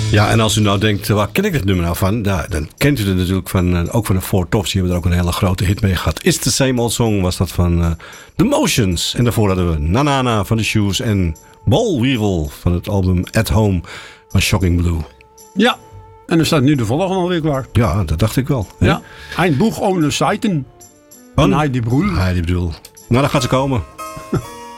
Ja, en als u nou denkt, waar ken ik dit nummer nou van? Ja, dan kent u het natuurlijk van, ook van de Four Tops. Die hebben er ook een hele grote hit mee gehad. It's the Same Old Song was dat van The Motions. En daarvoor hadden we Na van The Shoes en Ball Weevil van het album At Home van Shocking Blue. Ja, en er staat nu de volgende alweer klaar. Ja, dat dacht ik wel. Hè? Ja, ein Buch ohne Seiten. Van Heidi Brühl. Heidi Brühl. Nou, daar gaat ze komen.